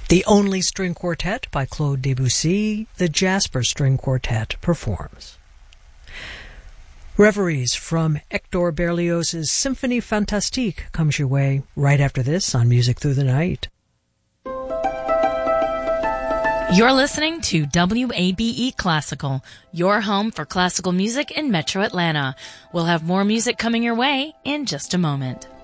The Only String Quartet by Claude Debussy, the Jasper String Quartet performs. Reveries from Hector Berlioz's Symphonie Fantastique comes your way right after this on Music Through the Night. You're listening to WABE Classical, your home for classical music in Metro Atlanta. We'll have more music coming your way in just a moment.